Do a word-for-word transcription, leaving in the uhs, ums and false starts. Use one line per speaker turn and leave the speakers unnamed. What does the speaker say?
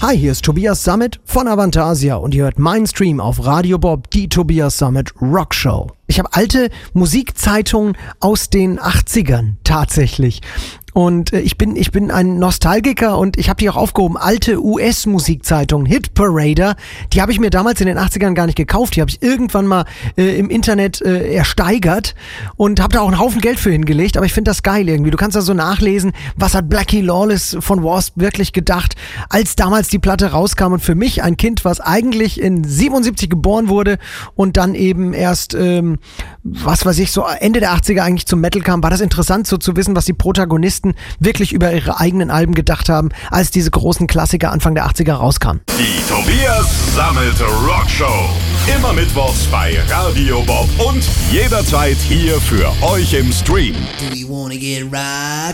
Hi, hier ist Tobias Sammet von Avantasia und ihr hört meinen Stream auf Radio Bob, die Tobias Sammet Rock Show. Ich habe alte Musikzeitungen aus den achtzigern tatsächlich. Und äh, ich bin ich bin ein Nostalgiker und ich habe die auch aufgehoben. Alte U S-Musikzeitungen, Hit Parader, die habe ich mir damals in den achtzigern gar nicht gekauft. Die habe ich irgendwann mal äh, im Internet äh, ersteigert und habe da auch einen Haufen Geld für hingelegt. Aber ich finde das geil irgendwie. Du kannst da so nachlesen, was hat Blackie Lawless von Wasp wirklich gedacht, als damals die Platte rauskam. Und für mich ein Kind, was eigentlich in siebenundsiebzig geboren wurde und dann eben erst, ähm, was weiß ich, so Ende der achtziger eigentlich zum Metal kam, war das interessant so zu wissen, was die Protagonisten wirklich über ihre eigenen Alben gedacht haben, als diese großen Klassiker Anfang der achtziger rauskamen.
Die Tobias Sammet Rock Show. Immer mittwochs bei Radio Bob und jederzeit hier für euch im Stream.
Do we wanna get rock?